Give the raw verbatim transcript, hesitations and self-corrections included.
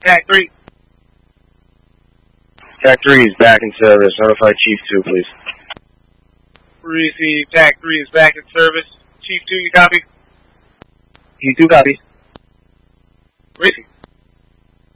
TAC three. TAC three is back in service. Notify Chief two, please. Receive. TAC three is back in service. Chief two, you copy? Chief two, copy. Receive.